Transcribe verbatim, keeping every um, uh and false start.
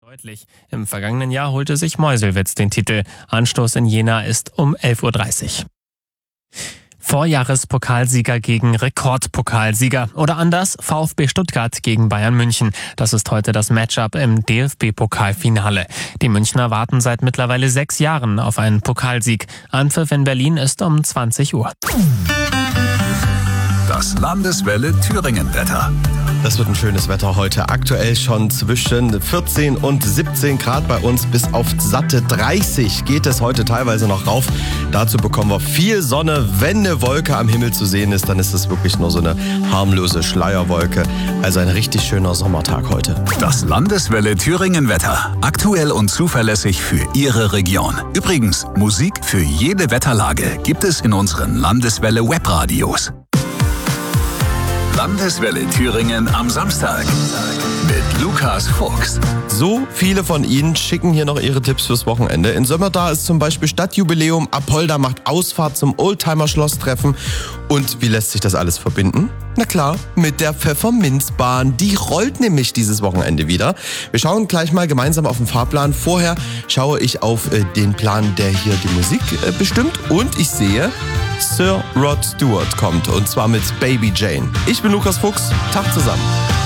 Deutlich. Im vergangenen Jahr holte sich Meuselwitz den Titel. Anstoß in Jena ist um elf Uhr dreißig. Vorjahrespokalsieger gegen Rekordpokalsieger oder anders VfB Stuttgart gegen Bayern München. Das ist heute das Matchup im D F B-Pokalfinale. Die Münchner warten seit mittlerweile sechs Jahren auf einen Pokalsieg. Anpfiff in Berlin ist um zwanzig Uhr. Das Landeswelle Thüringen-Wetter. Das wird ein schönes Wetter heute. Aktuell schon zwischen vierzehn und siebzehn Grad bei uns. Bis auf satte dreißig geht es heute teilweise noch rauf. Dazu bekommen wir viel Sonne. Wenn eine Wolke am Himmel zu sehen ist, dann ist es wirklich nur so eine harmlose Schleierwolke. Also ein richtig schöner Sommertag heute. Das Landeswelle Thüringen-Wetter. Aktuell und zuverlässig für Ihre Region. Übrigens, Musik für jede Wetterlage gibt es in unseren Landeswelle Webradios. Landeswelle Thüringen am Samstag mit Lukas Fuchs. So viele von Ihnen schicken hier noch ihre Tipps fürs Wochenende. In Sömmerda ist zum Beispiel Stadtjubiläum, Apolda macht Ausfahrt zum Oldtimer-Schlosstreffen. Und wie lässt sich das alles verbinden? Na klar, mit der Pfefferminzbahn. Die rollt nämlich dieses Wochenende wieder. Wir schauen gleich mal gemeinsam auf den Fahrplan. Vorher schaue ich auf äh, den Plan, der hier die Musik äh, bestimmt. Und ich sehe, Sir Rod Stewart kommt. Und zwar mit Baby Jane. Ich bin Lukas Fuchs. Tag zusammen.